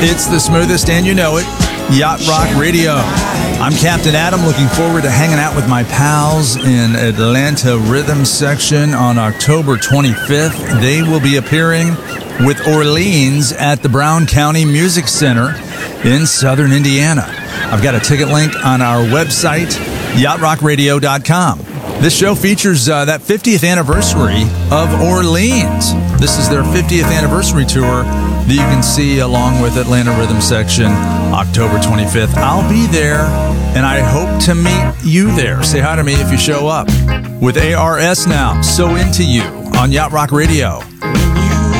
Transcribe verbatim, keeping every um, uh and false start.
It's the smoothest, and you know it, Yacht Rock Radio. I'm Captain Adam, looking forward to hanging out with my pals in Atlanta Rhythm Section on October twenty-fifth. They will be appearing with Orleans at the Brown County Music Center in southern Indiana. I've got a ticket link on our website, yacht rock radio dot com. This show features uh, that fiftieth anniversary of Orleans. This is their fiftieth anniversary tour that you can see along with Atlanta Rhythm Section, October twenty-fifth. I'll be there, and I hope to meet you there. Say hi to me if you show up. With A R S now, So Into You on Yacht Rock Radio.